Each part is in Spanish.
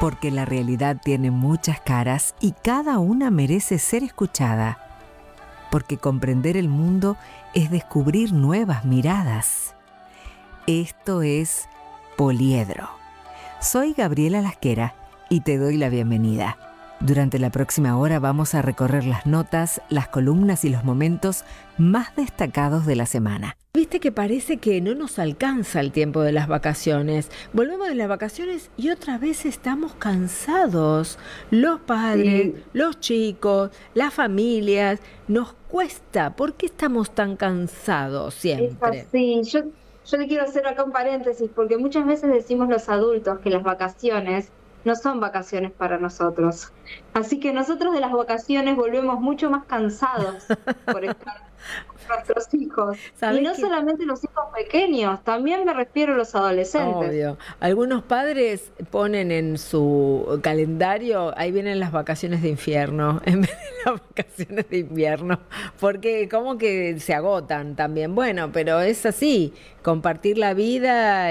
porque la realidad tiene muchas caras y cada una merece ser escuchada, porque comprender el mundo es descubrir nuevas miradas. Esto es Poliedro. Soy Gabriela Lasquera y te doy la bienvenida. Durante la próxima hora vamos a recorrer las notas, las columnas y los momentos más destacados de la semana. Viste que parece que no nos alcanza el tiempo de las vacaciones. Volvemos de las vacaciones y otra vez estamos cansados. Los padres, los chicos, las familias. Nos cuesta. ¿Por qué estamos tan cansados siempre? Es así. Yo le quiero hacer acá un paréntesis, porque muchas veces decimos los adultos que las vacaciones no son vacaciones para nosotros. Así que nosotros de las vacaciones volvemos mucho más cansados por estar con nuestros hijos. Y no solamente los hijos pequeños, también me refiero a los adolescentes. Obvio. Algunos padres ponen en su calendario, ahí vienen las vacaciones de infierno, en vez de las vacaciones de invierno, porque como que se agotan también. Bueno, pero es así, compartir la vida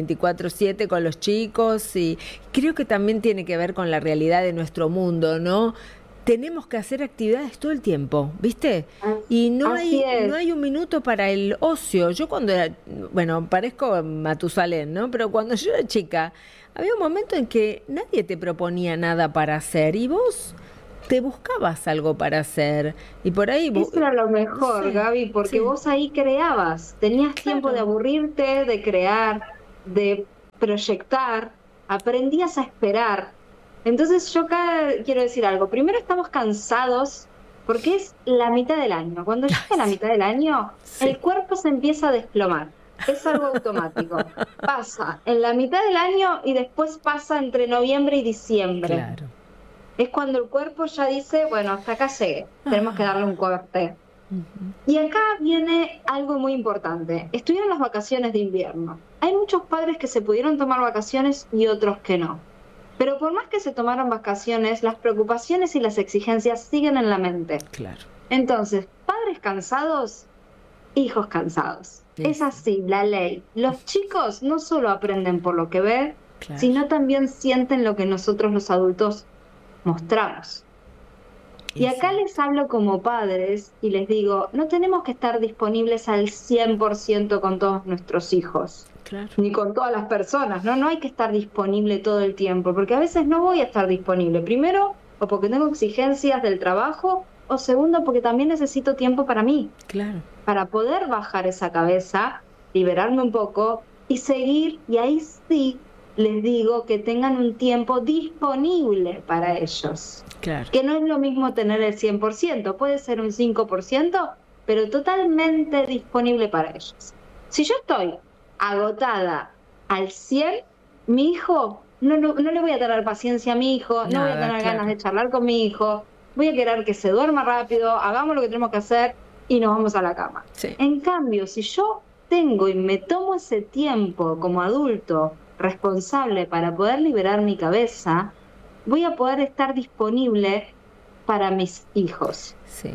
24/7 con los chicos, y creo que también tiene que ver con la realidad de nuestro mundo, ¿no? Tenemos que hacer actividades todo el tiempo, ¿viste? Y no hay un minuto para el ocio. Yo cuando era, bueno, parezco Matusalén, ¿no? Pero cuando yo era chica, había un momento en que nadie te proponía nada para hacer y vos te buscabas algo para hacer. Y por ahí... Eso era lo mejor, sí, Gaby, porque vos ahí creabas. Tenías tiempo de aburrirte, de crear, de proyectar. Aprendías a esperar. Entonces yo acá quiero decir algo. Primero, estamos cansados porque es la mitad del año. Cuando llega la mitad del año, el cuerpo se empieza a desplomar. Es algo automático. Pasa en la mitad del año y después pasa entre noviembre y diciembre. Claro. Es cuando el cuerpo ya dice, bueno, hasta acá llegué. Tenemos que darle un corte. Y acá viene algo muy importante. Estuvieron las vacaciones de invierno. Hay muchos padres que se pudieron tomar vacaciones y otros que no. Pero por más que se tomaron vacaciones, las preocupaciones y las exigencias siguen en la mente. Claro. Entonces, padres cansados, hijos cansados. Sí. Es así, la ley. Los chicos no solo aprenden por lo que ven, sino también sienten lo que nosotros los adultos mostramos. Y acá les hablo como padres y les digo, no tenemos que estar disponibles al 100% con todos nuestros hijos. Claro. Ni con todas las personas, ¿no? No hay que estar disponible todo el tiempo, porque a veces no voy a estar disponible. Primero, o porque tengo exigencias del trabajo, o segundo, porque también necesito tiempo para mí. Claro. Para poder bajar esa cabeza, liberarme un poco y seguir, y ahí sí les digo que tengan un tiempo disponible para ellos. Claro. Que no es lo mismo tener el 100%, puede ser un 5%, pero totalmente disponible para ellos. Si yo estoy agotada al 100, mi hijo, no le voy a tener paciencia a mi hijo, no voy a tener ganas de charlar con mi hijo, voy a querer que se duerma rápido, hagamos lo que tenemos que hacer y nos vamos a la cama. Sí. En cambio, si yo tengo y me tomo ese tiempo como adulto responsable para poder liberar mi cabeza, voy a poder estar disponible para mis hijos. Sí.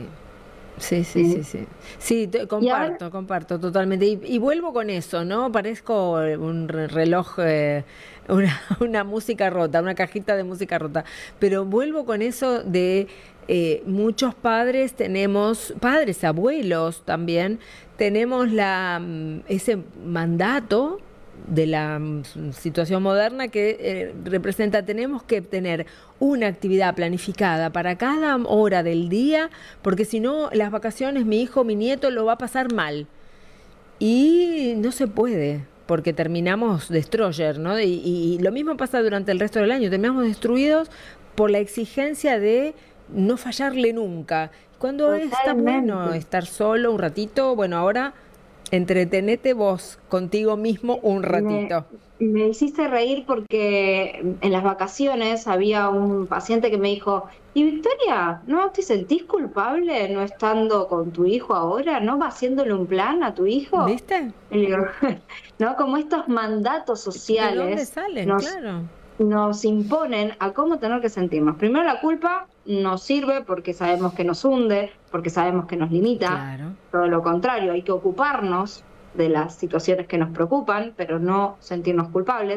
Sí, comparto totalmente. Y vuelvo con eso, ¿no? Parezco un reloj, una música rota, una cajita de música rota. Pero vuelvo con eso de muchos padres, padres, abuelos también, tenemos ese mandato de la situación moderna que representa, tenemos que tener una actividad planificada para cada hora del día, porque si no, las vacaciones, mi hijo, mi nieto lo va a pasar mal. Y no se puede, porque terminamos destroyer, ¿no? Y lo mismo pasa durante el resto del año, terminamos destruidos por la exigencia de no fallarle nunca. Cuando está bueno estar solo un ratito, bueno, ahora... entretenete vos contigo mismo un ratito. Me hiciste reír porque en las vacaciones había un paciente que me dijo, y Victoria, ¿no te sentís culpable no estando con tu hijo ahora? ¿No va haciéndole un plan a tu hijo? ¿Viste? Y digo, ¿no? Como estos mandatos sociales. ¿De dónde salen? Claro. Nos imponen a cómo tener que sentirnos. Primero, la culpa nos sirve porque sabemos que nos hunde, porque sabemos que nos limita. Claro. Todo lo contrario, hay que ocuparnos de las situaciones que nos preocupan, pero no sentirnos culpables.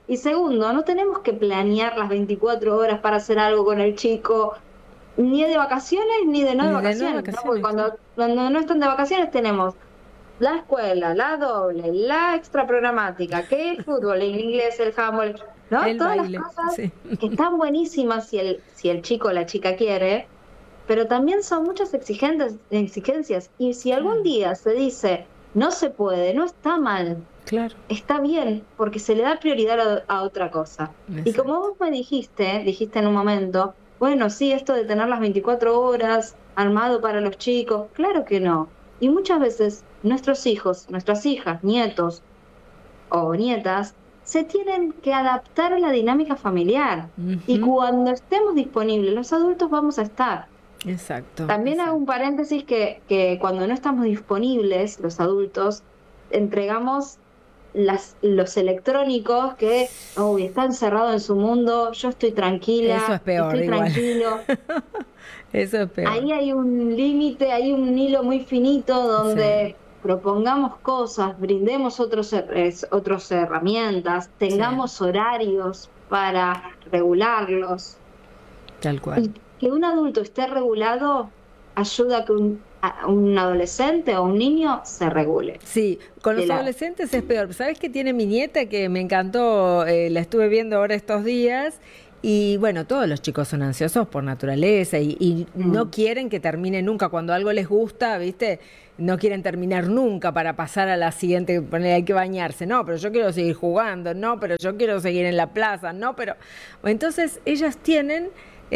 Y segundo, no tenemos que planear las 24 horas para hacer algo con el chico, ni de vacaciones ni de no de vacaciones, ¿no? Porque cuando no están de vacaciones tenemos la escuela, la doble, la extra programática, que el fútbol, el inglés, el handball, ¿no? El Todas baile, las cosas sí. que están buenísimas si el chico o la chica quiere, pero también son muchas exigencias. Y si algún día se dice, no se puede, no está mal, claro, está bien, porque se le da prioridad a otra cosa. exacto. Y como vos me dijiste en un momento, bueno, sí, esto de tener las 24 horas armado para los chicos, claro que no. Y muchas veces nuestros hijos, nuestras hijas, nietos o nietas, se tienen que adaptar a la dinámica familiar. Y cuando estemos disponibles, los adultos vamos a estar. Exacto. También hago un paréntesis que cuando no estamos disponibles, los adultos, entregamos los electrónicos que está encerrado en su mundo, yo estoy tranquila, eso es peor, estoy igual. Tranquilo. Eso es peor. Ahí hay un límite, hay un hilo muy finito donde propongamos cosas, brindemos otras herramientas, tengamos horarios para regularlos. Tal cual. Y que un adulto esté regulado ayuda a que un adolescente o un niño se regule. Sí, con los adolescentes es peor. ¿Sabes qué tiene mi nieta que me encantó? La estuve viendo ahora estos días. Y bueno, todos los chicos son ansiosos por naturaleza y no quieren que termine nunca. Cuando algo les gusta, ¿viste? No quieren terminar nunca para pasar a la siguiente, hay que bañarse. No, pero yo quiero seguir jugando. No, pero yo quiero seguir en la plaza. No, pero... Entonces, ellas tienen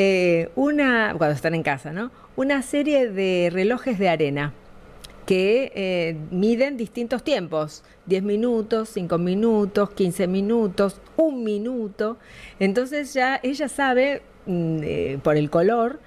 cuando están en casa, ¿no? Una serie de relojes de arena que miden distintos tiempos, 10 minutos, 5 minutos, 15 minutos, 1 minuto. Entonces ya ella sabe, por el color,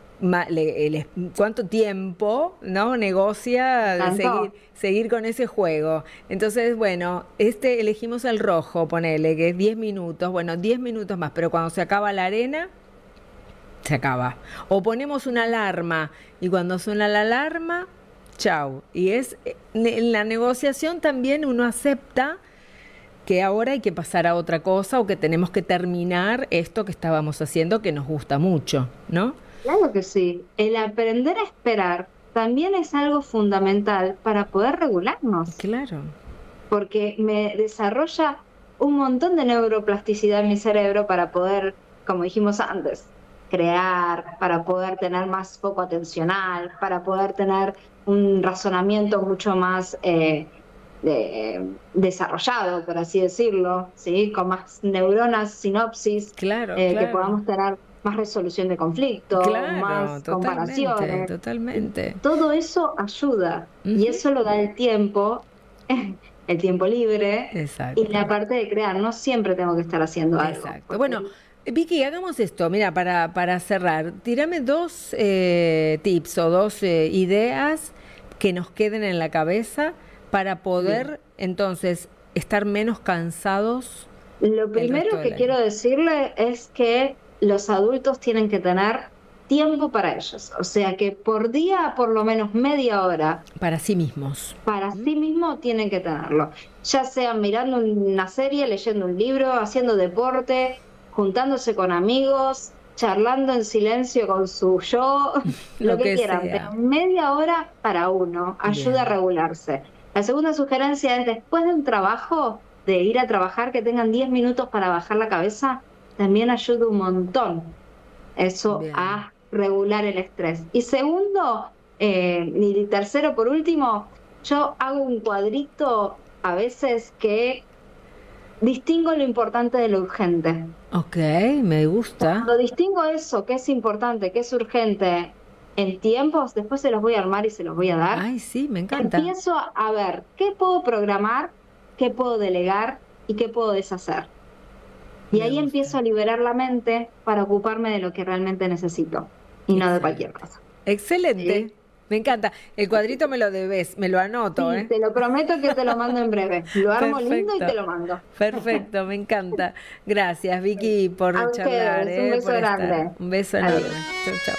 cuánto tiempo, ¿no? Negocia seguir con ese juego. Entonces, bueno, elegimos el rojo, ponele, que es 10 minutos, bueno, 10 minutos más, pero cuando se acaba la arena, se acaba. O ponemos una alarma y cuando suena la alarma, chau. Y en la negociación también uno acepta que ahora hay que pasar a otra cosa o que tenemos que terminar esto que estábamos haciendo que nos gusta mucho, ¿no? Claro que sí. El aprender a esperar también es algo fundamental para poder regularnos. Claro. Porque me desarrolla un montón de neuroplasticidad en mi cerebro para poder, como dijimos antes, crear, para poder tener más foco atencional, para poder tener un razonamiento mucho más desarrollado, por así decirlo, ¿sí? Con más neuronas, sinopsis, claro. Que podamos tener más resolución de conflictos, más comparaciones. Totalmente. Todo eso ayuda, y eso lo da el tiempo libre. Exacto. Y la parte de crear. No siempre tengo que estar haciendo algo. Exacto. Bueno, Vicky, hagamos esto, mira, para cerrar, tírame 2 tips o 2 ideas que nos queden en la cabeza para poder, entonces, estar menos cansados. Lo primero que quiero decirle es que los adultos tienen que tener tiempo para ellos, o sea que por día, por lo menos media hora. Para sí mismos. Para sí mismos tienen que tenerlo, ya sea mirando una serie, leyendo un libro, haciendo deporte, juntándose con amigos, charlando en silencio con su yo, lo que quieran, pero media hora para uno ayuda a regularse. La segunda sugerencia es, después de un trabajo, de ir a trabajar, que tengan 10 minutos para bajar la cabeza, también ayuda un montón eso a regular el estrés. Y segundo, y tercero por último, yo hago un cuadrito a veces que distingo lo importante de lo urgente. Ok, me gusta. Cuando distingo eso, que es importante, que es urgente, en tiempos, después se los voy a armar y se los voy a dar. Ay, sí, me encanta. Empiezo a ver qué puedo programar, qué puedo delegar y qué puedo deshacer. Y ahí empiezo a liberar la mente para ocuparme de lo que realmente necesito y no de cualquier cosa. Excelente. ¿Sí? Me encanta. El cuadrito me lo debes, me lo anoto. Sí, te lo prometo que te lo mando en breve. Lo armo lindo y te lo mando. Perfecto, me encanta. Gracias, Vicky, por charlar. Un beso grande. Un beso enorme. Chau, chau.